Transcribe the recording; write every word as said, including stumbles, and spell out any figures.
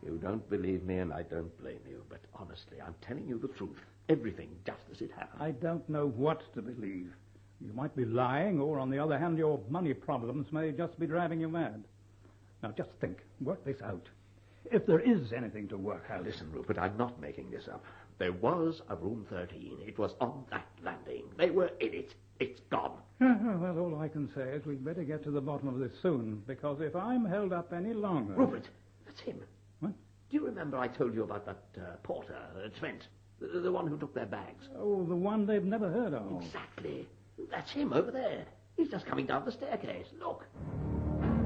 You don't believe me, and I don't blame you. But honestly, I'm telling you the truth. Everything just as it happened. I don't know what to believe. You might be lying, or on the other hand, your money problems may just be driving you mad. Now, just think. Work this out. If there is anything to work out. Listen, Rupert, I'm not making this up. There was a room thirteen. It was on that landing. They were in it. It's gone. Well, all I can say is we'd better get to the bottom of this soon, because if I'm held up any longer... Rupert, that's him. What? Do you remember I told you about that uh, porter, uh, Trent, the, the one who took their bags? Oh, the one they've never heard of. Exactly. That's him over there. He's just coming down the staircase. Look.